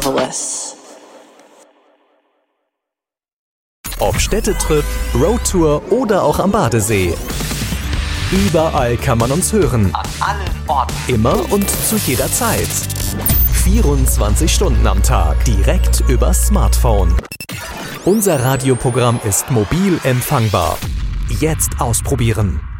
marvelous. Ob Städtetrip, Roadtour oder auch am Badesee. Überall kann man uns hören. An allen Orten. Immer und zu jeder Zeit. 24 Stunden am Tag. Direkt übers Smartphone. Unser Radioprogramm ist mobil empfangbar. Jetzt ausprobieren.